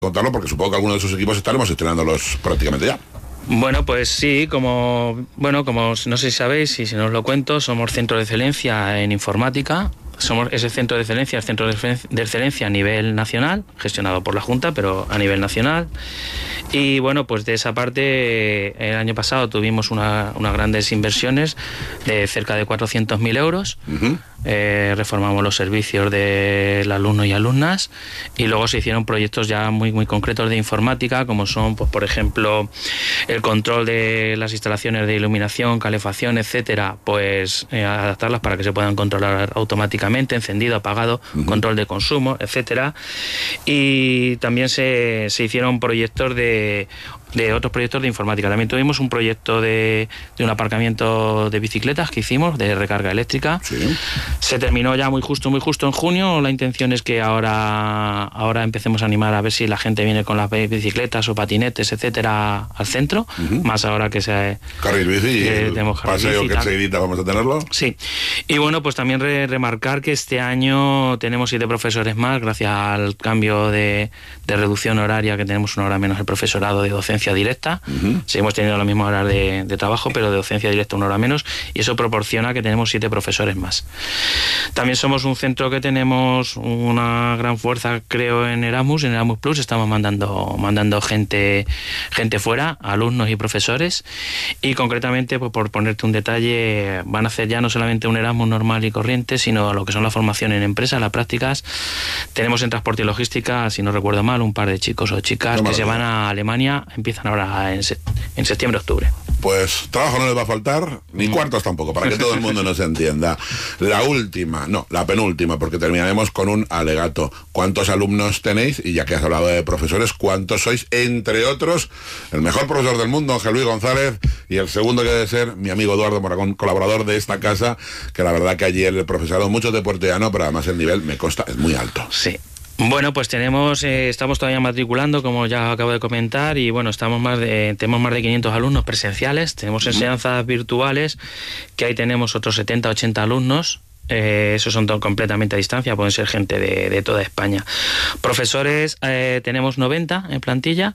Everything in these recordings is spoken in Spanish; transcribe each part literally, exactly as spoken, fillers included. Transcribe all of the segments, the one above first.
contarlo porque supongo que algunos de esos equipos estaremos estrenándolos prácticamente ya. Bueno, pues sí, como bueno, como no sé si sabéis, y si no os lo cuento, somos centro de excelencia en informática. Somos ese centro de excelencia, el centro de excelencia a nivel nacional, gestionado por la Junta, pero a nivel nacional. Y bueno, pues de esa parte, el año pasado tuvimos una, unas grandes inversiones de cerca de cuatrocientos mil euros. Uh-huh. Eh, reformamos los servicios del alumno y alumnas, y luego se hicieron proyectos ya muy muy concretos de informática, como son, pues por ejemplo, el control de las instalaciones de iluminación, calefacción, etcétera, pues eh, adaptarlas para que se puedan controlar automáticamente, encendido, apagado, uh-huh. control de consumo, etcétera. Y también se, se hicieron proyectos de de otros proyectos de informática. También tuvimos un proyecto de, de un aparcamiento de bicicletas que hicimos, de recarga eléctrica. Sí. Se terminó ya muy justo, muy justo en junio. La intención es que ahora, ahora empecemos a animar a ver si la gente viene con las bicicletas o patinetes, etcétera, al centro. Uh-huh. Más ahora que se... Carril bici, que el paseo que enseguida vamos a tenerlo. Sí. Y bueno, pues también re- remarcar que este año tenemos siete profesores más, gracias al cambio de, de reducción horaria, que tenemos una hora menos el profesorado de docencia directa. Uh-huh. Seguimos teniendo las mismas horas de, de trabajo, pero de docencia directa una hora menos, y eso proporciona que tenemos siete profesores más. También somos un centro que tenemos una gran fuerza, creo, en Erasmus, en Erasmus Plus. Estamos mandando mandando gente gente fuera, alumnos y profesores, y concretamente, pues por ponerte un detalle, van a hacer ya no solamente un Erasmus normal y corriente, sino lo que son la formación en empresas, las prácticas. Tenemos en transporte y logística, si no recuerdo mal, un par de chicos o chicas no que se van a Alemania, empiezan ahora en, se- en septiembre, octubre. Pues trabajo no les va a faltar, ni cuartos tampoco, para que todo el mundo nos entienda. La última, no, la penúltima, porque terminaremos con un alegato. ¿Cuántos alumnos tenéis? Y ya que has hablado de profesores, ¿cuántos sois? Entre otros, el mejor profesor del mundo, Ángel Luis González, y el segundo que debe ser mi amigo Eduardo Moragón, colaborador de esta casa, que la verdad que allí el profesorado, muchos de Puerto Llano, pero además el nivel, me consta, es muy alto. Sí. Bueno, pues tenemos, eh, estamos todavía matriculando, como ya acabo de comentar, y bueno, estamos más de, tenemos más de quinientos alumnos presenciales, tenemos enseñanzas virtuales, que ahí tenemos otros setenta, ochenta alumnos. Eh, esos son todo completamente a distancia, pueden ser gente de, de toda España. Profesores, eh, tenemos noventa en plantilla.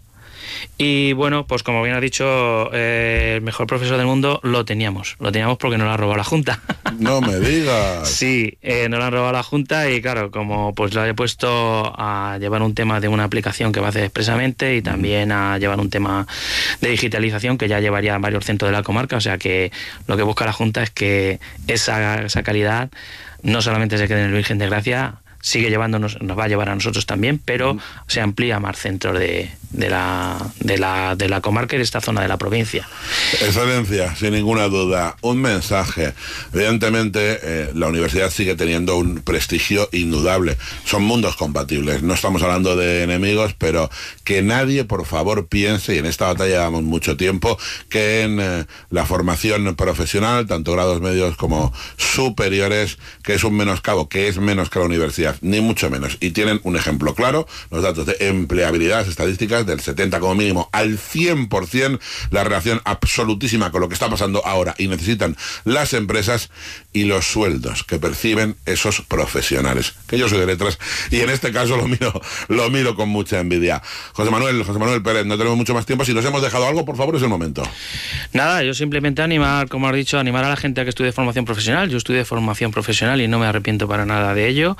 Y bueno, pues como bien ha dicho, eh, el mejor profesor del mundo lo teníamos. Lo teníamos porque nos lo ha robado la Junta. No me digas. Sí, eh, nos lo han robado la Junta, y claro, como pues lo he puesto a llevar un tema de una aplicación que va a hacer expresamente, y también a llevar un tema de digitalización que ya llevaría varios centros de la comarca. O sea que lo que busca la Junta es que esa, esa calidad no solamente se quede en el Virgen de Gracia, sigue llevándonos, nos va a llevar a nosotros también, pero uh-huh. se amplía más centros de, de, la, de, la, de la comarca y de esta zona de la provincia. Excelencia, sin ninguna duda. Un mensaje. Evidentemente, eh, la universidad sigue teniendo un prestigio indudable. Son mundos compatibles. No estamos hablando de enemigos, pero que nadie, por favor, piense, y en esta batalla llevamos mucho tiempo, que en eh, la formación profesional, tanto grados medios como superiores, que es un menoscabo, que es menos que la universidad, ni mucho menos. Y tienen un ejemplo claro, los datos de empleabilidad, las estadísticas del setenta como mínimo al cien por ciento, la relación absolutísima con lo que está pasando ahora y necesitan las empresas, y los sueldos que perciben esos profesionales. Que yo soy de letras y en este caso lo miro, lo miro con mucha envidia. José Manuel, José Manuel Pérez, no tenemos mucho más tiempo. Si nos hemos dejado algo, por favor, es el momento. Nada, yo simplemente animar, como has dicho, animar a la gente a que estudie formación profesional. Yo estudié formación profesional y no me arrepiento para nada de ello.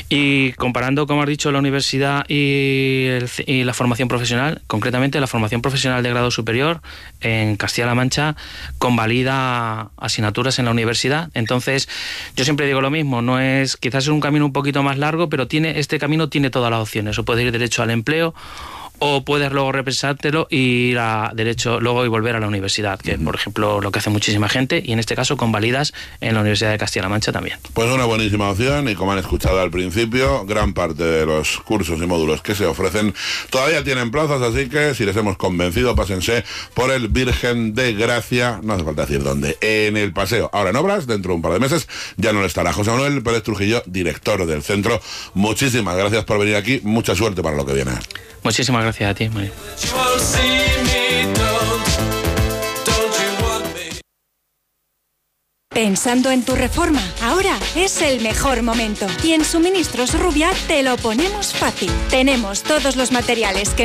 Y comparando, como has dicho, la universidad y, el, y la formación profesional, concretamente la formación profesional de grado superior en Castilla-La Mancha convalida asignaturas en la universidad. Entonces, yo siempre digo lo mismo, no es, quizás es un camino un poquito más largo, pero tiene este camino tiene todas las opciones. O puedes ir derecho al empleo, o puedes luego repensártelo y ir a derecho luego y volver a la universidad, que uh-huh. por ejemplo lo que hace muchísima gente, y en este caso convalidas en la Universidad de Castilla-La Mancha también. Pues una buenísima opción, y como han escuchado al principio, gran parte de los cursos y módulos que se ofrecen todavía tienen plazas, así que si les hemos convencido, pásense por el Virgen de Gracia, no hace falta decir dónde, en el Paseo. Ahora en obras, dentro de un par de meses ya no lo estará. José Manuel Pérez Trujillo, director del centro, muchísimas gracias por venir aquí, mucha suerte para lo que viene. Muchísimas gracias a ti, Mario. ¿Pensando en tu reforma? Ahora es el mejor momento. Y en Suministros Rubia te lo ponemos fácil. Tenemos todos los materiales que